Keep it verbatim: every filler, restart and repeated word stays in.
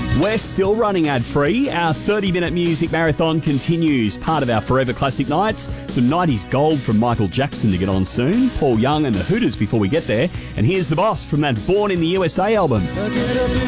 We're still running ad-free. Our thirty-minute music marathon continues, part of our Forever Classic Nights. Some nineties gold from Michael Jackson to get on soon, Paul Young and the Hooters before we get there. And here's The Boss from that Born in the U S A album.